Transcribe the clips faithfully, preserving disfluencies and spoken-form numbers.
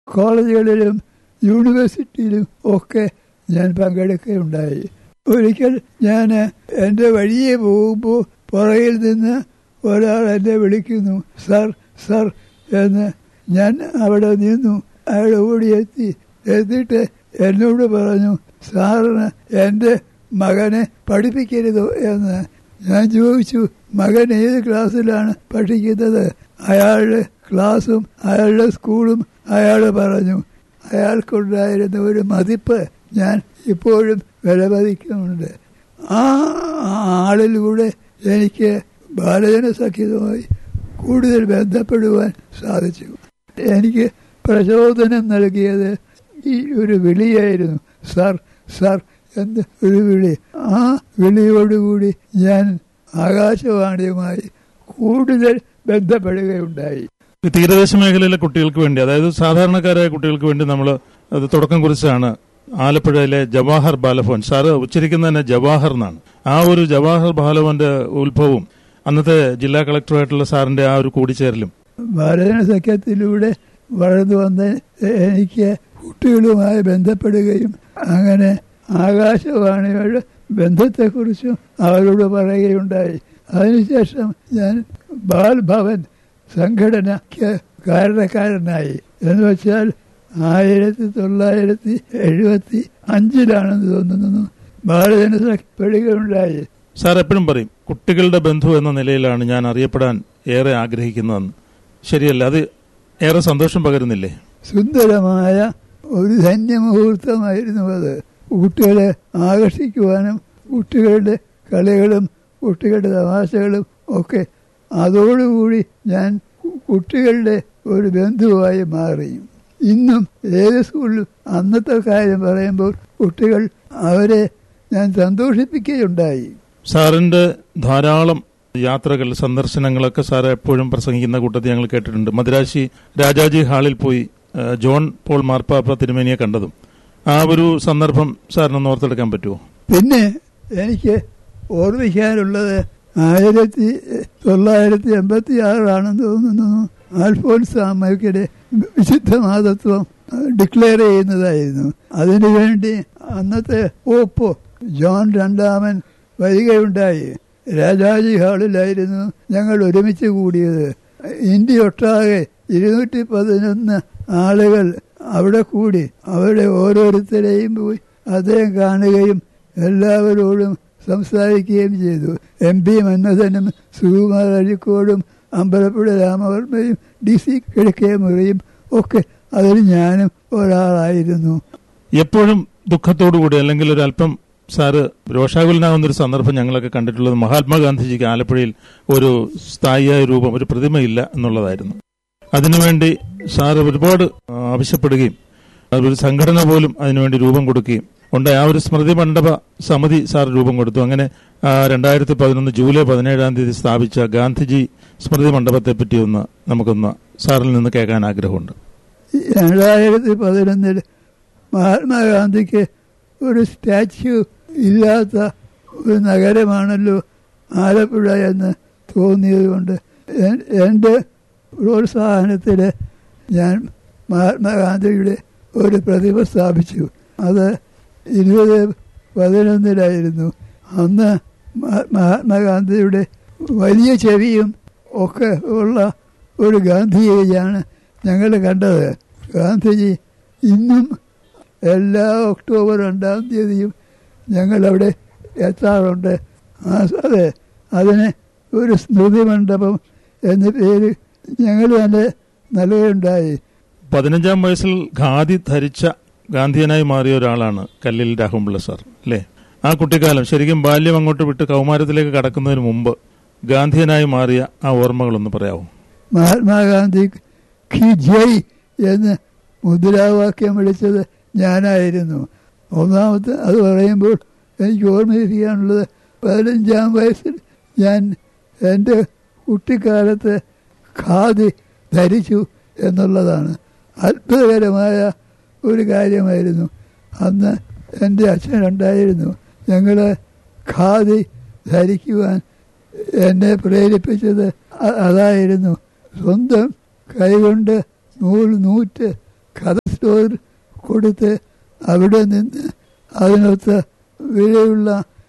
കോളേജുകളിലും യൂണിവേഴ്സിറ്റിയിലും ഒക്കെ ഞാൻ പങ്കെടുക്കുകയുണ്ടായി. ഒരിക്കൽ ഞാൻ എൻ്റെ വഴിയെ പോകുമ്പോൾ പുറകിൽ നിന്ന് ഒരാൾ എന്നെ വിളിക്കുന്നു, സർ സർ എന്ന്. ഞാൻ അവിടെ നിന്നു. അയാൾ ഓടിയെത്തി. എത്തിയിട്ട് എന്നോട് പറഞ്ഞു, സാറിന് എൻ്റെ മകനെ പഠിപ്പിക്കരുതോ എന്ന്. ഞാൻ ചോദിച്ചു, മകൻ ഏത് ക്ലാസ്സിലാണ് പഠിക്കുന്നത്? അയാളുടെ ക്ലാസ്സും അയാളുടെ സ്കൂളും അയാൾ പറഞ്ഞു. അയാൾക്കുണ്ടായിരുന്ന ഒരു മതിപ്പ് ഞാൻ ഇപ്പോഴും വിലമതിക്കുന്നുണ്ട്. ആ ആളിലൂടെ എനിക്ക് ബാലജനസഖ്യവുമായി കൂടുതൽ ബന്ധപ്പെടുവാൻ സാധിച്ചു. എനിക്ക് പ്രചോദനം നൽകിയത് ഈ ഒരു വിളിയായിരുന്നു, സർ സർ എന്ന ഒരു വിളി. ആ വിളിയോടുകൂടി ഞാൻ ആകാശവാണിയുമായി കൂടുതൽ ബന്ധപ്പെടുകയുണ്ടായി. തീരദേശ മേഖലയിലെ കുട്ടികൾക്ക് വേണ്ടി, അതായത് സാധാരണക്കാരായ കുട്ടികൾക്ക് വേണ്ടി നമ്മൾ അത് തുടക്കം കുറിച്ചാണ് ആലപ്പുഴയിലെ ജവാഹർ ബാലഭവൻ. സാറ് ഉച്ചരിക്കുന്നത് തന്നെ ജവാഹർ എന്നാണ്. ആ ഒരു ജവാഹർ ബാലഭവന്റെ ഉത്ഭവവും അന്നത്തെ ജില്ലാ കളക്ടറായിട്ടുള്ള സാറിന്റെ ആ ഒരു കൂടിച്ചേരലും ബാലജന സഖ്യത്തിലൂടെ വളർന്നു വന്ന എനിക്ക് കുട്ടികളുമായി ബന്ധപ്പെടുകയും അങ്ങനെ ആകാശവാണിയുടെ ബന്ധത്തെക്കുറിച്ചും അവരോട് പറയുകയുണ്ടായി. അതിനുശേഷം ഞാൻ ബാൽഭവൻ സംഘടനയ്ക്ക് കാരണക്കാരനായി. എന്ന് വെച്ചാൽ ആയിരത്തി തൊള്ളായിരത്തി എഴുപത്തി അഞ്ചിലാണെന്ന് തോന്നുന്നു ബാലജനപ്പെടുകയുണ്ടായി. സാർ എപ്പോഴും പറയും, കുട്ടികളുടെ ബന്ധു എന്ന നിലയിലാണ് ഞാൻ അറിയപ്പെടാൻ ഏറെ ആഗ്രഹിക്കുന്നതെന്ന്. ശരിയല്ല? അത് ഏറെ സന്തോഷം പകരുന്നില്ലേ? സുന്ദരമായ ഒരു ധന്യമുഹൂർത്തമായിരുന്നു അത്. കുട്ടികളെ ആകർഷിക്കുവാനും കുട്ടികളുടെ കളികളും കുട്ടികളുടെ തമാശകളും ഒക്കെ. അതോടുകൂടി ഞാൻ കുട്ടികളുടെ ഒരു ബന്ധുവായി മാറി. ഇന്നും ഏത് സ്കൂളിലും അന്നത്തെ കാര്യം പറയുമ്പോൾ കുട്ടികൾ അവരെ ഞാൻ സന്തോഷിപ്പിക്കുകയുണ്ടായി. സാറിന്റെ ധാരാളം യാത്രകൾ, സന്ദർശനങ്ങളൊക്കെ സാറ് എപ്പോഴും പ്രസംഗിക്കുന്ന കൂട്ടത്തിൽ ഞങ്ങൾ കേട്ടിട്ടുണ്ട്. മദ്രാശി രാജാജി ഹാളിൽ പോയി ജോൺ പോൾ മാർപ്പാപ്പ തിരുമേനിയെ കണ്ടതും ആ ഒരു സന്ദർഭം സാറിനൊന്ന് ഓർത്തെടുക്കാൻ പറ്റുമോ? പിന്നെ എനിക്ക് ഓർമ്മിക്കാനുള്ളത് ആയിരത്തി തൊള്ളായിരത്തി എൺപത്തി ആറാണെന്ന് തോന്നുന്നു അൽഫോൻസാമ്മയ്ക്കിടെ വിശുദ്ധ മാതത്വം ഡിക്ലെയർ ചെയ്യുന്നതായിരുന്നു. അതിനുവേണ്ടി അന്നത്തെ പോപ്പ് ജോൺ രണ്ടാമൻ വരികയുണ്ടായി. രാജാജി ഹാളിലായിരുന്നു ഞങ്ങൾ ഒരുമിച്ച് കൂടിയത്. ഇന്ത്യ ഒട്ടാകെ ഇരുന്നൂറ്റി പതിനൊന്ന് ആളുകൾ അവിടെ കൂടി. അവരുടെ ഓരോരുത്തരെയും പോയി അദ്ദേഹം കാണുകയും എല്ലാവരോടും സംസാരിക്കുകയും ചെയ്തു. M P മന്നഥനും Sukumar അഴിക്കോടും Ambalappuzha രാമവർമ്മയും D C കിഴക്കേ മുറിയും ഒക്കെ അതിൽ ഞാനും ഒരാളായിരുന്നു. എപ്പോഴും ദുഃഖത്തോടുകൂടി അല്ലെങ്കിൽ ഒരു അല്പം സാറ് രോഷാകുലനാകുന്നൊരു സന്ദർഭം ഞങ്ങളൊക്കെ കണ്ടിട്ടുള്ളത് മഹാത്മാഗാന്ധിജിക്ക് ആലപ്പുഴയിൽ ഒരു സ്ഥായിയായ രൂപം, ഒരു പ്രതിമയില്ല എന്നുള്ളതായിരുന്നു. അതിനുവേണ്ടി സാറ് ഒരുപാട് ആവശ്യപ്പെടുകയും ഒരു സംഘടന പോലും അതിനുവേണ്ടി രൂപം കൊടുക്കുകയും ഉണ്ടായി. ആ ഒരു സ്മൃതി മണ്ഡപ സമിതി സാർ രൂപം കൊടുത്തു. അങ്ങനെ രണ്ടായിരത്തി പതിനൊന്ന് ജൂലൈ പതിനേഴാം തീയതി സ്ഥാപിച്ച ഗാന്ധിജി സ്മൃതി മണ്ഡപത്തെ പറ്റി ഒന്ന് നമുക്കൊന്ന് സാറിൽ നിന്ന് കേൾക്കാൻ ആഗ്രഹമുണ്ട്. രണ്ടായിരത്തി പതിനൊന്നിൽ മഹാത്മാഗാന്ധിക്ക് ഒരു സ്റ്റാച്യു ഇല്ലാത്ത ഒരു നഗരമാണല്ലോ ആലപ്പുഴ എന്ന് തോന്നിയത് കൊണ്ട് എൻ്റെ പ്രോത്സാഹനത്തിൽ ഞാൻ മഹാത്മാഗാന്ധിയുടെ ഒരു പ്രതിമ സ്ഥാപിച്ചു. അത് ഇരുപത് പതിനൊന്നിലായിരുന്നു. അന്ന് മഹാത്മാഗാന്ധിയുടെ വലിയ ചെവിയും ഒക്കെ ഉള്ള ഒരു ഗാന്ധിജിയാണ് ഞങ്ങൾ കണ്ടത്. ഗാന്ധിജി ഇന്നും എല്ലാ ഒക്ടോബർ രണ്ടാം തീയതിയും ഞങ്ങളവിടെ എത്താറുണ്ട്. അതെ, അതിന് ഒരു സ്മൃതി മണ്ഡപം എന്ന പേര് ഞങ്ങൾ തന്നെ നൽകുകയുണ്ടായി. പതിനഞ്ചാം വയസ്സിൽ ഖാദി ധരിച്ച ഗാന്ധിയനായി മാറിയ ഒരാളാണ് കല്ലിൽ രാഘവൻപിള്ള സാർ, അല്ലേ? ആ കുട്ടിക്കാലം ശരിക്കും ബാല്യം അങ്ങോട്ട് വിട്ട് കൗമാരത്തിലേക്ക് കടക്കുന്നതിന് മുമ്പ് ഗാന്ധിയനായി മാറിയ ആ ഓർമ്മകളൊന്ന് പറയാമോ? മഹാത്മാഗാന്ധി കി ജയ് എന്ന് മുദ്രാവാക്യം വിളിച്ചത് ഞാനായിരുന്നു. ഒന്നാമത്തെ അത് പറയുമ്പോൾ എനിക്ക് ഓർമ്മിപ്പിക്കാനുള്ളത് പതിനഞ്ചാം വയസ്സിൽ ഞാൻ എൻ്റെ കുട്ടിക്കാലത്ത് ഖാദി ധരിച്ചു എന്നുള്ളതാണ്. അത്ഭുതകരമായ ഒരു കാര്യമായിരുന്നു. അന്ന് എൻ്റെ അച്ഛനുണ്ടായിരുന്നു. ഞങ്ങൾ ഖാദി ധരിക്കുവാൻ എന്നെ പ്രേരിപ്പിച്ചത് അതായിരുന്നു. സ്വന്തം കൈകൊണ്ട് നൂൽ നൂറ്റ് കഥ സ്റ്റോർ കൊടുത്ത് അവിടെ നിന്ന് അതിനൊത്ത വിലയുള്ള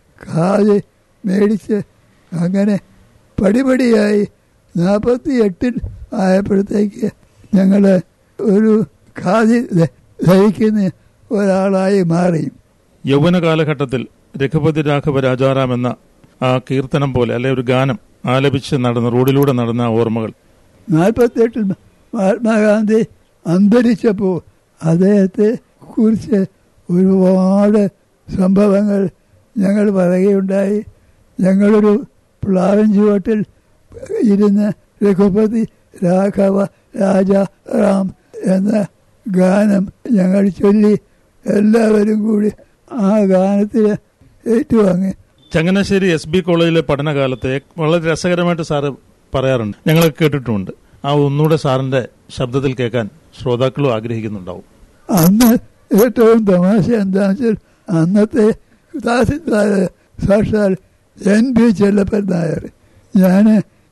ഖാദി മേടിച്ച് അങ്ങനെ പടിപടിയായി നാൽപ്പത്തി എട്ടിൽ ആയപ്പോഴത്തേക്ക് ഞങ്ങൾ ഒരു ഖാദി ധരിക്കുന്ന ഒരാളായി മാറി. യൗവന കാലഘട്ടത്തിൽ രഘുപതി രാഘവ രാജാറാം എന്ന ആ കീർത്തനം പോലെ അല്ലെ ഒരു ഗാനം ആലപിച്ച് നടന്ന റോഡിലൂടെ നടന്ന ഓർമ്മകൾ. നാൽപ്പത്തി എട്ടിൽ മഹാത്മാഗാന്ധി അന്തരിച്ചപ്പോൾ അദ്ദേഹത്തെ കുറിച്ച് ഒരുപാട് സംഭവങ്ങൾ ഞങ്ങൾ പറയുകയുണ്ടായി. ഞങ്ങളൊരു പ്ലാവൻ ചുവട്ടിൽ ഇരുന്ന് രഘുപതി രാഘവ രാജാറാം എന്ന ഗാനം ഞങ്ങൾ ചൊല്ലി എല്ലാവരും കൂടി ആ ഗാനത്തിൽ ഏറ്റുവാങ്ങി. ചങ്ങനാശ്ശേരി എസ് ബി കോളേജിലെ പഠനകാലത്തെ വളരെ രസകരമായിട്ട് സാറ് പറയാറുണ്ട്, ഞങ്ങളൊക്കെ കേട്ടിട്ടുമുണ്ട്. ആ ഒന്നുകൂടെ സാറിന്റെ ശബ്ദത്തിൽ കേൾക്കാൻ ശ്രോതാക്കളും ആഗ്രഹിക്കുന്നുണ്ടാവും. അന്ന് ഏറ്റവും തമാശ എന്താണെന്ന് വെച്ചാൽ അന്നത്തെ തഹസിൽദാർ സാക്ഷാൽ എൻ പി ചെല്ലപ്പൻ നായർ, ഞാൻ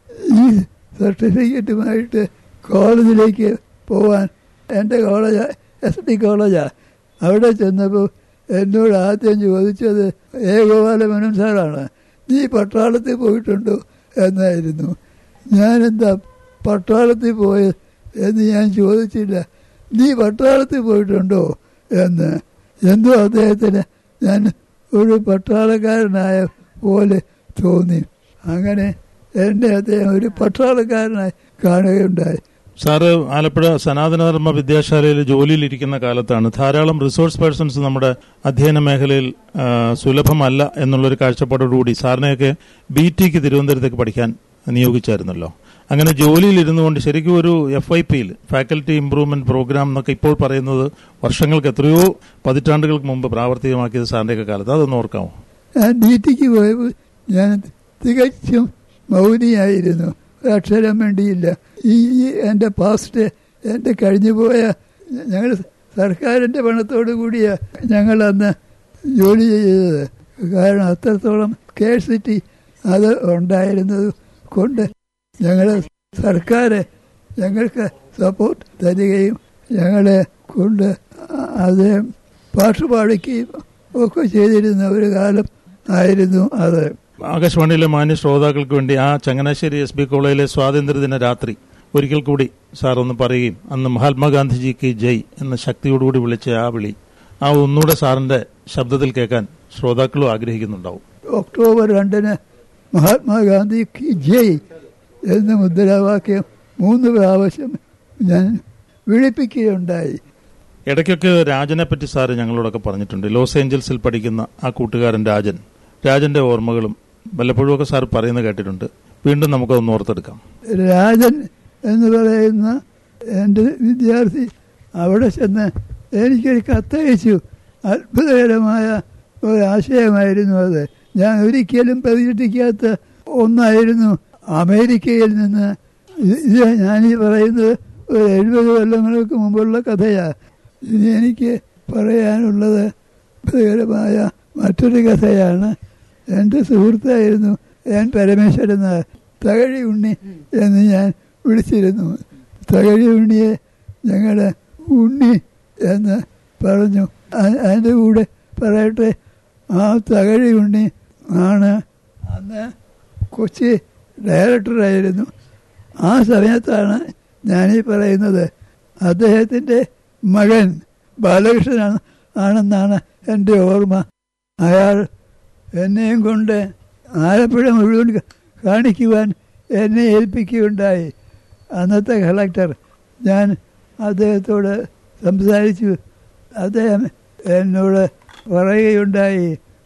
ഈ സർട്ടിഫിക്കറ്റുമായിട്ട് കോളേജിലേക്ക് പോവാൻ, എൻ്റെ കോളേജ് എസ് ഡി കോളേജാണ്, അവിടെ ചെന്നപ്പോൾ എന്നോട് ആദ്യം ചോദിച്ചത് എ ഗോപാലമേനോൻ സാറാണ്, നീ പട്ടാളത്തിൽ പോയിട്ടുണ്ടോ എന്നായിരുന്നു. ഞാനെന്താ പട്ടാളത്തിൽ പോയത് എന്ന് ഞാൻ ചോദിച്ചില്ല. നീ പട്ടാളത്തിൽ പോയിട്ടുണ്ടോ എന്ന്. എന്തോ അദ്ദേഹത്തിന് ഞാൻ ഒരു പട്ടാളക്കാരനായ പോലെ തോന്നി. അങ്ങനെ എന്നെ അദ്ദേഹം ഒരു പട്ടാളക്കാരനായി കാണുകയുണ്ടായി. സാറ് ആലപ്പുഴ സനാതനധർമ്മ വിദ്യാശാലയിൽ ജോലിയിലിരിക്കുന്ന കാലത്താണ് ധാരാളം റിസോഴ്സ് പേഴ്സൺസ് നമ്മുടെ അധ്യയന മേഖലയിൽ സുലഭമല്ല എന്നുള്ളൊരു കാഴ്ചപ്പാടോടുകൂടി സാറിനെയൊക്കെ ബി ടിക്ക് തിരുവനന്തപുരത്തേക്ക് പഠിക്കാൻ നിയോഗിച്ചായിരുന്നല്ലോ. അങ്ങനെ ജോലിയിൽ ഇരുന്നു കൊണ്ട് ശരിക്കും ഒരു എഫ് ഐ പിയിൽ ഫാക്കൽറ്റി ഇംപ്രൂവ്മെന്റ് പ്രോഗ്രാം എന്നൊക്കെ ഇപ്പോൾ പറയുന്നത് വർഷങ്ങൾക്ക് എത്രയോ പതിറ്റാണ്ടുകൾക്ക് മുമ്പ് പ്രാവർത്തികമാക്കിയത് സാറിന്റെയൊക്കെ കാലത്ത്, അതൊന്ന് ഓർക്കാമോ? ഞാൻ ബി ടിക്ക് പോയപ്പോൾ ഞാൻ തികച്ചും മൗനിയായിരുന്നു, ഒരക്ഷരം വേണ്ടിയില്ല. ഈ എൻ്റെ പാസ്റ്റ് എൻ്റെ കഴിഞ്ഞുപോയ ഞങ്ങൾ സർക്കാരിൻ്റെ പണത്തോടു കൂടിയാണ് ഞങ്ങൾ അന്ന് ജോലി ചെയ്തത്. കാരണം അത്രത്തോളം സ്കേഴ്സിറ്റി അത് ഉണ്ടായിരുന്നത് കൊണ്ട് ഞങ്ങൾ സർക്കാർ ഞങ്ങൾക്ക് സപ്പോർട്ട് തരികയും ഞങ്ങളെ കൊണ്ട് അത് പാട്ടുപാടിക്കുകയും ഒക്കെ ചെയ്തിരുന്ന ഒരു കാലം ആയിരുന്നു അത്. ആകാശവാണിയിലെ മാന്യ ശ്രോതാക്കൾക്ക് വേണ്ടി ആ ചങ്ങനാശ്ശേരി എസ് ബി കോളേജിലെ സ്വാതന്ത്ര്യദിന രാത്രി ഒരിക്കൽ കൂടി സാർ ഒന്ന് പറയുകയും അന്ന് മഹാത്മാഗാന്ധിജിക്ക് ജയ് എന്ന ശക്തിയോടുകൂടി വിളിച്ച ആ വിളി ആ ഒന്നുകൂടെ സാറിന്റെ ശബ്ദത്തിൽ കേൾക്കാൻ ശ്രോതാക്കളും ആഗ്രഹിക്കുന്നുണ്ടാവും. ഒക്ടോബർ രണ്ടിന് മഹാത്മാഗാന്ധിക്ക് ജയ് എന്ന മുദ്രാവാക്യം മൂന്ന് പ്രാവശ്യം ഞാൻ വിളിപ്പിക്കുകയുണ്ടായി. ഇടയ്ക്കൊക്കെ രാജനെ പറ്റി സാറ് ഞങ്ങളോടൊക്കെ പറഞ്ഞിട്ടുണ്ട്. ലോസ് ഏഞ്ചൽസിൽ പഠിക്കുന്ന ആ കൂട്ടുകാരൻ രാജൻ, രാജന്റെ ഓർമ്മകളും വല്ലപ്പോഴും ഒക്കെ സാർ പറയുന്നത് കേട്ടിട്ടുണ്ട്. വീണ്ടും നമുക്കതൊന്ന് ഓർത്തെടുക്കാം. രാജൻ എന്ന് പറയുന്ന എൻ്റെ വിദ്യാർത്ഥി അവിടെ ചെന്ന് എനിക്കൊരു കത്തയച്ചു. അത്ഭുതകരമായ ഒരാശയമായിരുന്നു അത്. ഞാൻ ഒരിക്കലും പ്രതീക്ഷിക്കാത്ത ഒന്നായിരുന്നു. അമേരിക്കയിൽ നിന്ന്, ഇത് ഞാനീ പറയുന്നത് ഒരു എഴുപത് കൊല്ലങ്ങൾക്ക് മുമ്പുള്ള കഥയാണ്. ഇനി എനിക്ക് പറയാനുള്ളത് അത്ഭുതകരമായ മറ്റൊരു കഥയാണ്. എൻ്റെ സുഹൃത്തായിരുന്നു ഞാൻ പരമേശ്വരൻ നായർ. തകഴി ഉണ്ണി എന്ന് ഞാൻ വിളിച്ചിരുന്നു. തകഴി ഉണ്ണിയെ ഞങ്ങളുടെ ഉണ്ണി എന്ന് പറഞ്ഞു. അതിൻ്റെ കൂടെ പറയട്ടെ, ആ തകഴി ഉണ്ണി ആണ് അന്ന് കൊച്ചി ഡയറക്ടറായിരുന്നു. ആ സമയത്താണ് ഞാനീ പറയുന്നത്. അദ്ദേഹത്തിൻ്റെ മകൻ ബാലകൃഷ്ണൻ ആണെന്നാണ് എൻ്റെ ഓർമ്മ. അയാൾ എന്നെയും കൊണ്ട് ആലപ്പുഴ മുഴുവൻ കാണിക്കുവാൻ എന്നെ ഏൽപ്പിക്കുകയുണ്ടായി. അന്നത്തെ കളക്ടർ. ഞാൻ അദ്ദേഹത്തോട് സംസാരിച്ചു. അദ്ദേഹം എന്നോട് പറയുകയുണ്ടായി,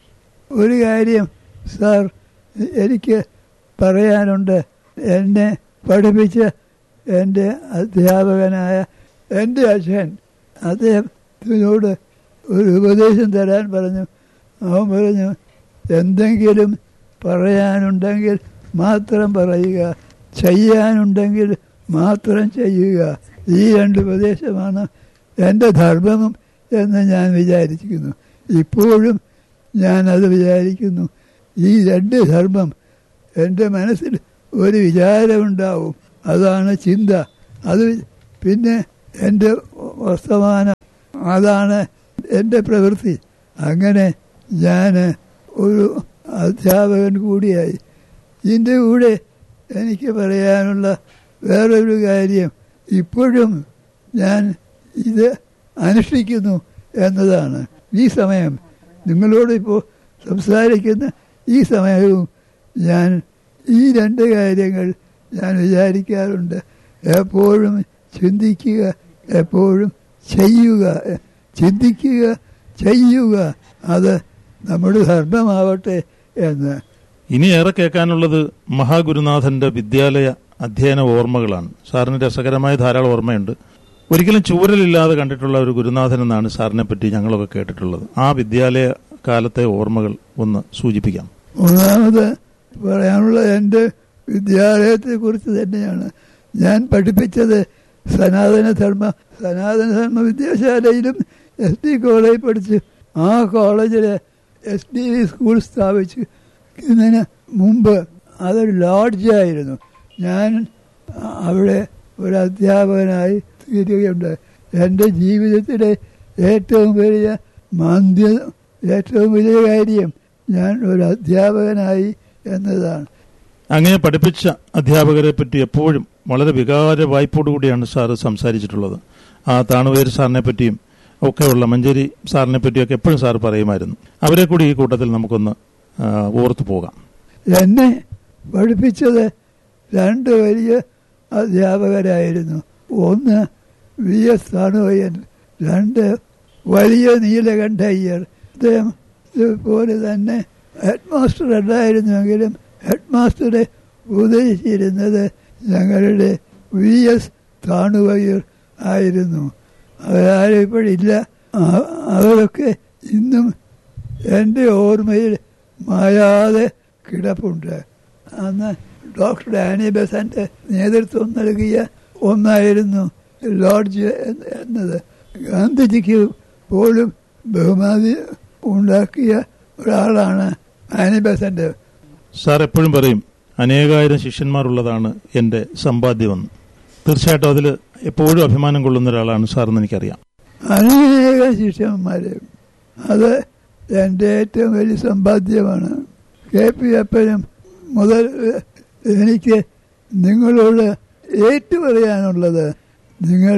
ഒരു കാര്യം സാർ എനിക്ക് പറയാനുണ്ട്. എന്നെ പഠിപ്പിച്ച എൻ്റെ അധ്യാപകനായ എൻ്റെ അച്ഛൻ അദ്ദേഹത്തിനോട് ഒരു ഉപദേശം തരാൻ പറഞ്ഞു. അവൻ പറഞ്ഞു, എന്തെങ്കിലും പറയാനുണ്ടെങ്കിൽ മാത്രം പറയുക, ചെയ്യാനുണ്ടെങ്കിൽ മാത്രം ചെയ്യുക. ഈ രണ്ട് ഉപദേശമാണ് എൻ്റെ ധർമ്മം എന്ന് ഞാൻ വിചാരിക്കുന്നു. ഇപ്പോഴും ഞാനത് വിചാരിക്കുന്നു. ഈ രണ്ട് ധർമ്മം എൻ്റെ മനസ്സിൽ ഒരു വിചാരമുണ്ടാവും, അതാണ് ചിന്ത. അത് പിന്നെ എൻ്റെ വർത്തമാനം, അതാണ് എൻ്റെ പ്രവൃത്തി. അങ്ങനെ ഞാൻ ഒരു അധ്യാപകൻ കൂടിയായി. ഇതിൻ്റെ കൂടെ എനിക്ക് പറയാനുള്ള വേറൊരു കാര്യം, ഇപ്പോഴും ഞാൻ ഇത് അനുഷ്ഠിക്കുന്നു എന്നതാണ്. ഈ സമയം നിങ്ങളോട് ഇപ്പോൾ സംസാരിക്കുന്ന ഈ സമയവും ഞാൻ ഈ രണ്ട് കാര്യങ്ങൾ ഞാൻ വിചാരിക്കാറുണ്ട്. എപ്പോഴും ചിന്തിക്കുക, എപ്പോഴും ചെയ്യുക. ചിന്തിക്കുക, ചെയ്യുക, അത് നമ്മുടെ ധർമ്മമാവട്ടെ എന്ന്. ഇനി ഏറെ കേൾക്കാനുള്ളത് മഹാഗുരുനാഥന്റെ വിദ്യാലയ അധ്യയന ഓർമ്മകളാണ്. സാറിന് രസകരമായ ധാരാളം ഓർമ്മയുണ്ട്. ഒരിക്കലും ചൂരലില്ലാതെ കണ്ടിട്ടുള്ള ഒരു ഗുരുനാഥൻ എന്നാണ് സാറിനെ പറ്റി ഞങ്ങളൊക്കെ കേട്ടിട്ടുള്ളത്. ആ വിദ്യാലയ കാലത്തെ ഓർമ്മകൾ ഒന്ന് സൂചിപ്പിക്കാം. ഒന്നാമത് പറയാനുള്ള എൻ്റെ വിദ്യാലയത്തെ കുറിച്ച് തന്നെയാണ്. ഞാൻ പഠിപ്പിച്ചത് സനാതന ധർമ്മ സനാതന ധർമ്മ വിദ്യാശാലയിലും എസ് ഡി കോളേജിൽ പഠിച്ചു. ആ കോളേജിൽ എസ് ഡി വി സ്കൂൾ സ്ഥാപിച്ചു ഇതിന് മുമ്പ് അതൊരു ലോഡ്ജായിരുന്നു. ഞാൻ അവിടെ ഒരു അധ്യാപകനായി തീരുകയുണ്ട്. എൻ്റെ ജീവിതത്തിലെ ഏറ്റവും വലിയ മാന്ദ്യ ഏറ്റവും വലിയ കാര്യം ഞാൻ ഒരു അധ്യാപകനായി എന്നതാണ്. അങ്ങനെ പഠിപ്പിച്ച അധ്യാപകരെ പറ്റി എപ്പോഴും വളരെ വികാര വായ്പോടുകൂടിയാണ് സാറ് സംസാരിച്ചിട്ടുള്ളത്. ആ താണുവേര് സാറിനെ പറ്റിയും ഒക്കെയുള്ള മഞ്ചേരി സാറിനെ പറ്റിയൊക്കെ എപ്പോഴും സാറ് പറയുമായിരുന്നു. അവരെ കൂടി ഈ കൂട്ടത്തിൽ നമുക്കൊന്ന് ഓർത്തു പോകാം. എന്നെ പഠിപ്പിച്ചത് രണ്ട് വലിയ അധ്യാപകരായിരുന്നു. ഒന്ന് വി എസ് താണുവയ്യൻ, രണ്ട് വലിയ നീലകണ്ഠയ്യർ. അദ്ദേഹം ഇതുപോലെ തന്നെ ഹെഡ് മാസ്റ്റർ അല്ലായിരുന്നുവെങ്കിലും ഹെഡ് മാസ്റ്ററെ ഉപദേശിച്ചിരുന്നത് ഞങ്ങളുടെ വി എസ് താണുവയ്യർ ആയിരുന്നു. അവരാരും ഇപ്പോഴില്ല. അവരൊക്കെ ഇന്നും എൻ്റെ ഓർമ്മയിൽ മായാതെ കിടപ്പുണ്ട്. അന്ന് ഡോക്ടർ ആനി ബെസന്റ് നേതൃത്വം നൽകിയ ഒന്നായിരുന്നു ലോഡ്ജ് എന്നത്. ഗാന്ധിജിക്ക് പോലും ബഹുമാതി ഉണ്ടാക്കിയ ഒരാളാണ് ആനി ബെസന്റ്. സാർ എപ്പോഴും പറയും അനേകായിരം ശിഷ്യന്മാരുള്ളതാണ് എൻ്റെ സമ്പാദ്യമെന്ന്. തീർച്ചയായിട്ടും അതിൽ എപ്പോഴും അഭിമാനം കൊള്ളുന്ന ഒരാളാണ് സാറെന്ന് എനിക്കറിയാം. അനേകം ശിഷ്യന്മാരെ, അത് എൻ്റെ ഏറ്റവും വലിയ സമ്പാദ്യമാണ്. കെ പി അപ്പനും മുതൽ എനിക്ക് നിങ്ങളോട് ഏറ്റു പറയാനുള്ളത്, നിങ്ങൾ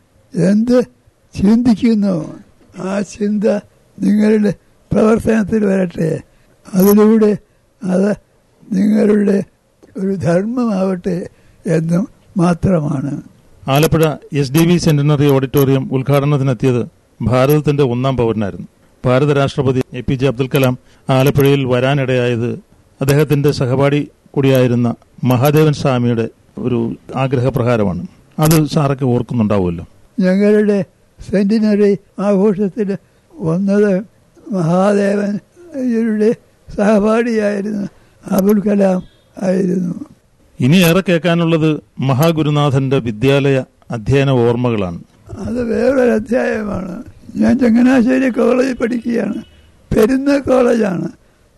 എന്ത് ചിന്തിക്കുന്നു ആ ചിന്ത നിങ്ങളുടെ പ്രവർത്തനത്തിൽ വരട്ടെ. അതിലൂടെ അത് നിങ്ങളുടെ ഒരു ധർമ്മമാവട്ടെ എന്നും മാത്രമാണ്. Alappuzha S D V centenary auditorium ഉദ്ഘാടനത്തിനെത്തിയത് ഭാരതത്തിന്റെ ഒന്നാം പൗരനായിരുന്നു. ഭാരത രാഷ്ട്രപതി A P J Abdul Kalam ആലപ്പുഴയിൽ വരാനിടയായത് അദ്ദേഹത്തിന്റെ സഹപാഠി കൂടിയായിരുന്ന മഹാദേവൻ സ്വാമിയുടെ ഒരു ആഗ്രഹപ്രകാരമാണ്. അത് സാറൊക്കെ ഓർക്കുന്നുണ്ടാവുമല്ലോ. ഞങ്ങളുടെ സെന്റിനറി ആഘോഷത്തിൽ വന്നത് മഹാദേവൻ ഇവരുടെ സഹപാഠിയായിരുന്നു അബുൽ കലാം ആയിരുന്നു. ഇനി ഏറെ കേൾക്കാനുള്ളത് മഹാഗുരുനാഥന്റെ വിദ്യാലയ അധ്യയന ഓർമ്മകളാണ്. അത് വേറൊരു അധ്യായമാണ്. ഞാൻ ചങ്ങനാശ്ശേരി കോളേജിൽ പഠിക്കുകയാണ്. പെരുന്ന കോളേജാണ്.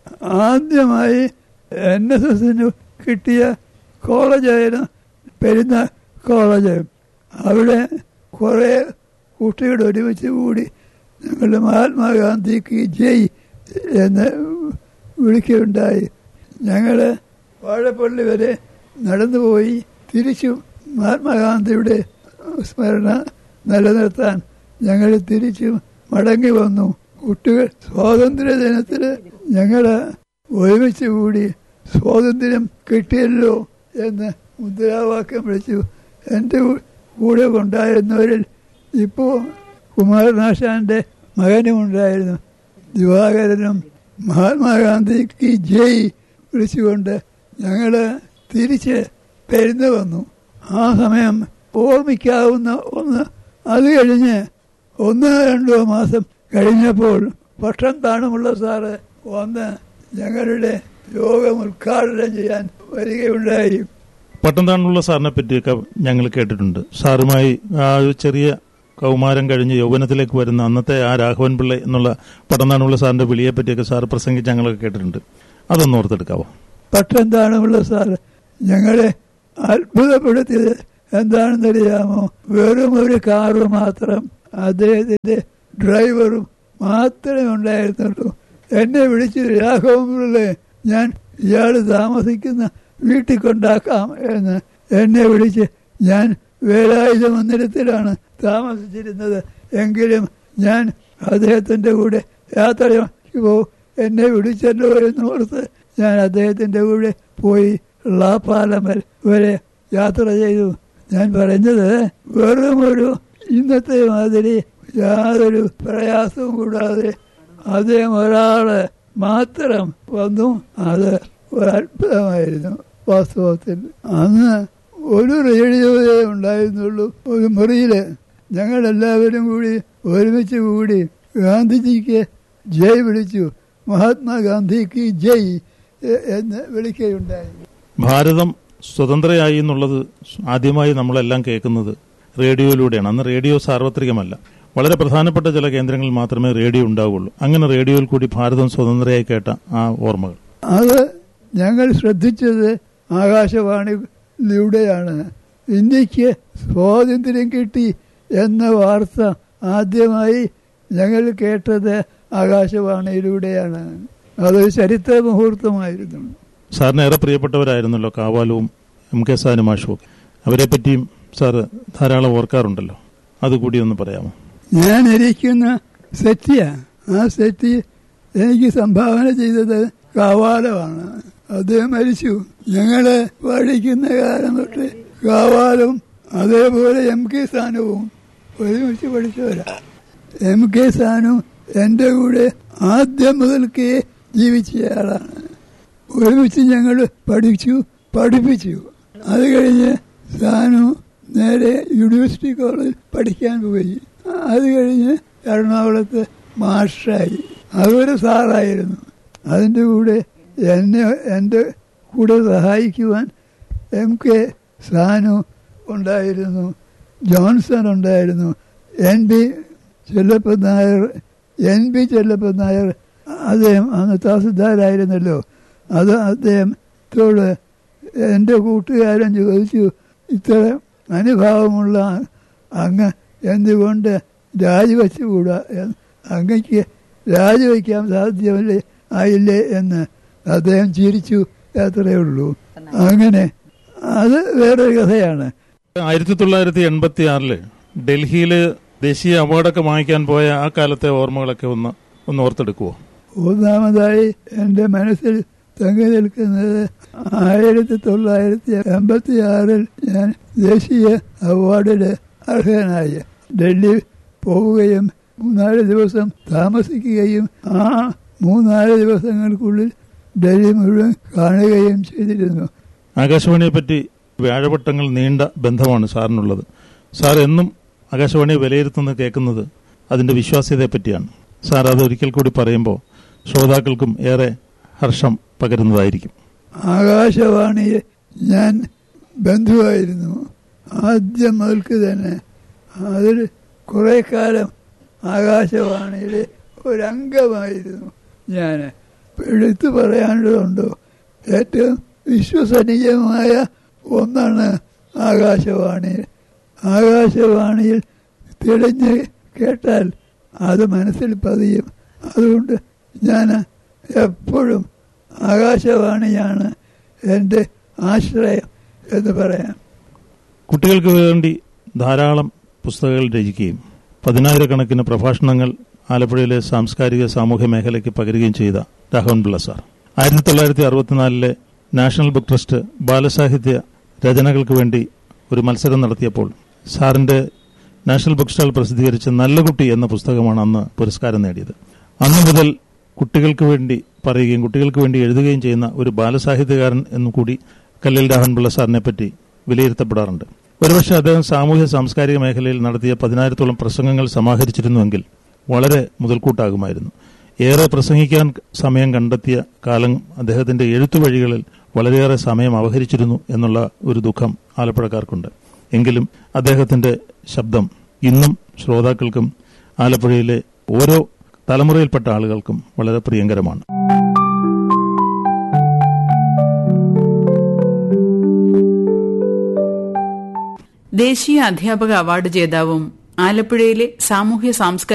ആദ്യമായി എൻ എസ് എസിന് കിട്ടിയ കോളേജായിരുന്നു പെരുന്ന കോളേജ്. അവിടെ കുറേ കുട്ടികൾ ഒരുമിച്ച് കൂടി ഞങ്ങളുടെ മഹാത്മാഗാന്ധിക്ക് ജയ് എന്ന് വിളിക്കുകയുണ്ടായി. ഞങ്ങൾ വാഴപ്പള്ളി വരെ നടന്നുപോയി തിരിച്ചും മഹാത്മാഗാന്ധിയുടെ സ്മരണ നിലനിർത്താൻ ഞങ്ങൾ തിരിച്ചും മടങ്ങി വന്നു. കുട്ടികൾ സ്വാതന്ത്ര്യ ദിനത്തിൽ ഞങ്ങൾ ഒരുമിച്ച് കൂടി സ്വാതന്ത്ര്യം കിട്ടിയല്ലോ എന്ന് മുദ്രാവാക്യം വിളിച്ചു. എൻ്റെ കൂടെ ഉണ്ടായിരുന്നവരിൽ ഇപ്പോൾ കുമാരനാശാന്റെ മകനും ഉണ്ടായിരുന്നു. ദിവാകരനും മഹാത്മാഗാന്ധിക്ക് ജയ് വിളിച്ചുകൊണ്ട് ഞങ്ങൾ തിരിച്ച് പെരുന്നു വന്നു. ആ സമയം ഓർമ്മിക്കാവുന്ന ഒന്ന്, അത് കഴിഞ്ഞ് ഒന്നോ രണ്ടോ മാസം കഴിഞ്ഞപ്പോൾ പക്ഷം താണുമുള്ള സാറ് വന്ന് ഞങ്ങളുടെ യോഗം ഉദ്ഘാടനം ചെയ്യാൻ വരികയുണ്ടായി. പട്ടം താണുള്ള സാറിനെ പറ്റിയൊക്കെ ഞങ്ങൾ കേട്ടിട്ടുണ്ട്. സാറുമായി ആ ചെറിയ കൗമാരം കഴിഞ്ഞ് യൗവനത്തിലേക്ക് വരുന്ന അന്നത്തെ ആ രാഘവൻ പിള്ള എന്നുള്ള പട്ടം താണുള്ള സാറിന്റെ വിളിയെ പറ്റിയൊക്കെ സാർ പ്രസംഗിച്ച് ഞങ്ങളൊക്കെ കേട്ടിട്ടുണ്ട്. അതൊന്ന് ഓർത്തെടുക്കാവോ? പട്ടം താണുള്ള സാറ് ഞങ്ങളെ അത്ഭുതപ്പെടുത്തിയത് എന്താണെന്നറിയാമോ? വെറും ഒരു കാറ് മാത്രം, അദ്ദേഹത്തിന്റെ ഡ്രൈവറും മാത്രമേ ഉണ്ടായിരുന്നുള്ളൂ. എന്നെ വിളിച്ച്, രാഘവപിള്ളേ, ഞാൻ ഇയാൾ താമസിക്കുന്ന വീട്ടിൽ കൊണ്ടാക്കാം എന്ന് എന്നെ വിളിച്ച്, ഞാൻ വേലായുധ മന്ദിരത്തിലാണ് താമസിച്ചിരുന്നത്, എങ്കിലും ഞാൻ അദ്ദേഹത്തിന്റെ കൂടെ യാത്ര പോകും, എന്നെ വിളിച്ചല്ലോ എന്നോർത്ത് ഞാൻ അദ്ദേഹത്തിന്റെ കൂടെ പോയി ളാപ്പാലമൽ വരെ യാത്ര ചെയ്തു. ഞാൻ പറഞ്ഞത്, വെറും ഒരു ഇന്നത്തെ മാതിരി യാതൊരു പ്രയാസവും കൂടാതെ അദ്ദേഹം ഒരാള് മാത്രം വന്നു. അത് ഒരത്ഭുതമായിരുന്നു. വാസ്തവത്തിൽ അന്ന് ഒരു റേഡിയോയെ ഉണ്ടായിരുന്നുള്ളൂ. ഒരു മുറിയില് ഞങ്ങളെല്ലാവരും കൂടി ഒരുമിച്ച് കൂടി ഗാന്ധിജിക്ക് ജയ് വിളിച്ചു. മഹാത്മാഗാന്ധിക്ക് ജയ് എന്ന് വിളിക്കുകയുണ്ടായി. ഭാരതം സ്വതന്ത്രയായി എന്നുള്ളത് ആദ്യമായി നമ്മളെല്ലാം കേൾക്കുന്നത് റേഡിയോയിലൂടെയാണ്. അന്ന് റേഡിയോ സാർവത്രികമല്ല, വളരെ പ്രധാനപ്പെട്ട ചില കേന്ദ്രങ്ങളിൽ മാത്രമേ റേഡിയോ ഉണ്ടാവുകയുള്ളൂ. അങ്ങനെ റേഡിയോയിൽ കൂടി ഭാരതം സ്വതന്ത്രയായി കേട്ട ആ ഓർമ്മകൾ, അത് ഞങ്ങൾ ശ്രദ്ധിച്ചത് ആകാശവാണിയിലൂടെയാണ്. ഇന്ത്യക്ക് സ്വാതന്ത്ര്യം കിട്ടി എന്ന വാർത്ത ആദ്യമായി ഞങ്ങൾ കേട്ടത് ആകാശവാണിയിലൂടെയാണ്. അതൊരു ചരിത്ര മുഹൂർത്തമായിരുന്നു. സാറിന് ഏറെ പ്രിയപ്പെട്ടവരായിരുന്നല്ലോ കാവാലവും എം കെ സാനുമാഷും ഒക്കെ. അവരെ പറ്റിയും സാറ് ധാരാളം ഓർക്കാറുണ്ടല്ലോ, അതുകൂടി ഒന്ന് പറയാമോ? ഞാൻ ഇരിക്കുന്ന സെറ്റിയ, ആ സെറ്റി എനിക്ക് സംഭാവന ചെയ്തത് കാവാലമാണ്. അദ്ദേഹം മരിച്ചു. ഞങ്ങള് പഠിക്കുന്ന കാലം തൊട്ട് കാവാലും അതേപോലെ എം കെ സാനുവും ഒരുമിച്ച് പഠിച്ചവരാ. എം കെ സാനു എന്റെ കൂടെ ആദ്യം മുതൽക്കേ ജീവിച്ചയാളാണ്. ഒരുമിച്ച് ഞങ്ങൾ പഠിച്ചു, പഠിപ്പിച്ചു. അത് കഴിഞ്ഞ് സാനു നേരെ യൂണിവേഴ്സിറ്റി കോളേജിൽ പഠിക്കാൻ പോയി. അത് കഴിഞ്ഞ് എറണാകുളത്ത് മാസ്റ്ററായി. അതൊരു സാറായിരുന്നു. അതിൻ്റെ കൂടെ എന്നെ എൻ്റെ കൂടെ സഹായിക്കുവാൻ എം കെ സാനു ഉണ്ടായിരുന്നു, ജോൺസൺ ഉണ്ടായിരുന്നു, N B Chellappan Nair N B Chellappan Nair അദ്ദേഹം അന്ന് തഹസിൽദാരായിരുന്നല്ലോ. അത് അദ്ദേഹത്തോട് എൻ്റെ കൂട്ടുകാരൻ ചോദിച്ചു, ഇത്ര അനുഭാവമുള്ള അങ്ങ് എന്തുകൊണ്ട് രാജിവെച്ചുകൂടാ, അങ്ങയ്ക്ക് രാജിവെക്കാൻ സാധ്യമല്ലേ ആയില്ലേ എന്ന് അദ്ദേഹം ചിരിച്ചു. അത്രയേ ഉള്ളൂ. അങ്ങനെ അത് വേറൊരു കഥയാണ്. ആയിരത്തി തൊള്ളായിരത്തി എൺപത്തി ആറില് ഡൽഹിയില് ദേശീയ അവാർഡൊക്കെ വാങ്ങിക്കാൻ പോയ ആ കാലത്തെ ഓർമ്മകളൊക്കെ ഒന്ന് ഒന്ന് ഓർത്തെടുക്കുവോ? ഒന്നാമതായി എൻ്റെ മനസ്സിൽ തങ്ങി നിൽക്കുന്നത് ആയിരത്തി തൊള്ളായിരത്തി എൺപത്തി ആറിൽ ഞാൻ ദേശീയ അവാർഡിന് അർഹനായി. ഡൽഹി പോവുകയും മൂന്നാല് ദിവസം താമസിക്കുകയും ആ മൂന്നാല് ദിവസങ്ങൾക്കുള്ളിൽ ഡൽഹി മുഴുവൻ കാണുകയും ചെയ്തിരുന്നു. ആകാശവാണിയെ പറ്റി വ്യാഴവട്ടങ്ങൾ നീണ്ട ബന്ധമാണ് സാറിനുള്ളത്. സാർ എന്നും ആകാശവാണിയെ വിലയിരുത്തുന്നത് കേൾക്കുന്നത് അതിന്റെ വിശ്വാസ്യതയെ പറ്റിയാണ്. സാർ അത് ഒരിക്കൽ കൂടി പറയുമ്പോൾ ശ്രോതാക്കൾക്കും ഏറെ ഹർഷം പകരുന്നതായിരിക്കും. ആകാശവാണിയെ ഞാൻ ബന്ധുവായിരുന്നു ആദ്യം മുതൽക്ക് തന്നെ. അതിൽ കുറെ കാലം ആകാശവാണിയിലെ ഒരംഗമായിരുന്നു ഞാൻ. എടുത്തു പറയാനുള്ളതുണ്ടോ, ഏറ്റവും വിശ്വസനീയമായ ഒന്നാണ് ആകാശവാണി. ആകാശവാണിയിൽ തെളിഞ്ഞ് കേട്ടാൽ അത് മനസ്സിൽ പതിയും. അതുകൊണ്ട് ഞാൻ എപ്പോഴും ആകാശവാണിയാണ് എൻ്റെ ആശ്രയം എന്ന് പറയാം. കുട്ടികൾക്ക് വേണ്ടി ധാരാളം പുസ്തകങ്ങൾ രചിക്കുകയും പതിനായിരക്കണക്കിന് പ്രഭാഷണങ്ങൾ ആലപ്പുഴയിലെ സാംസ്കാരിക സാമൂഹ്യ മേഖലയ്ക്ക് പകരുകയും ചെയ്ത രാഘവൻപിള്ള സാർ ആയിരത്തി തൊള്ളായിരത്തി അറുപത്തിനാലിലെ നാഷണൽ ബുക്ക് ട്രസ്റ്റ് ബാലസാഹിത്യ രചനകൾക്ക് വേണ്ടി ഒരു മത്സരം നടത്തിയപ്പോൾ സാറിന്റെ നാഷണൽ ബുക്ക് സ്റ്റാൾ പ്രസിദ്ധീകരിച്ച നല്ല കുട്ടി എന്ന പുസ്തകമാണ് അന്ന് പുരസ്കാരം നേടിയത്. അന്നു മുതൽ കുട്ടികൾക്ക് വേണ്ടി പറയുകയും കുട്ടികൾക്ക് വേണ്ടി എഴുതുകയും ചെയ്യുന്ന ഒരു ബാലസാഹിത്യകാരൻ എന്നു കൂടി കല്ലിൽ രാഘവൻപിള്ള സാറിനെ പറ്റി വിലയിരുത്തപ്പെടാറുണ്ട്. ഒരുപക്ഷെ അദ്ദേഹം സാമൂഹ്യ സാംസ്കാരിക മേഖലയിൽ നടത്തിയ പതിനായിരത്തോളം പ്രസംഗങ്ങൾ സമാഹരിച്ചിരുന്നുവെങ്കിൽ വളരെ മുതൽക്കൂട്ടാകുമായിരുന്നു. ഏറെ പ്രസംഗിക്കാൻ സമയം കണ്ടെത്തിയ കാലം അദ്ദേഹത്തിന്റെ എഴുത്തുവഴികളിൽ വളരെയേറെ സമയം അപഹരിച്ചിരുന്നു എന്നുള്ള ഒരു ദുഃഖം ആലപ്പുഴക്കാർക്കുണ്ട്. എങ്കിലും അദ്ദേഹത്തിന്റെ ശബ്ദം ഇന്നും ശ്രോതാക്കൾക്കും ആലപ്പുഴയിലെ ഓരോ തലമുറയിൽപ്പെട്ട ആളുകൾക്കും വളരെ പ്രിയങ്കരമാണ്. ദേശീയ അധ്യാപക അവാർഡ് ജേതാവും ആലപ്പുഴയിലെ സാമൂഹ്യ സാംസ്കാരിക